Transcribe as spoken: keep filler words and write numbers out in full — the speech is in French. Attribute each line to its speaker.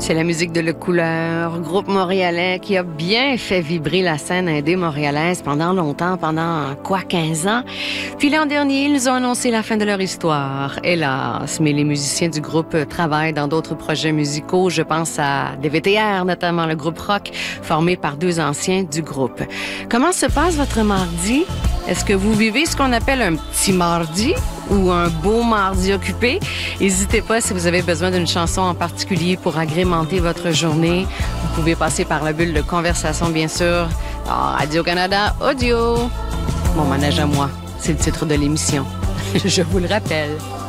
Speaker 1: C'est la musique de Le Couleur, groupe montréalais qui a bien fait vibrer la scène indé montréalaise pendant longtemps, pendant quoi, quinze ans. Puis l'an dernier, ils nous ont annoncé la fin de leur histoire, hélas. Mais les musiciens du groupe travaillent dans d'autres projets musicaux. Je pense à D V T R, notamment le groupe rock, formé par deux anciens du groupe. Comment se passe votre mardi? Est-ce que vous vivez ce qu'on appelle un petit mardi ou un beau mardi occupé? N'hésitez pas si vous avez besoin d'une chanson en particulier pour agrémenter votre journée. Vous pouvez passer par la bulle de conversation, bien sûr. Ah, Radio-Canada Audio. Mon manège à moi, c'est le titre de l'émission. Je vous le rappelle.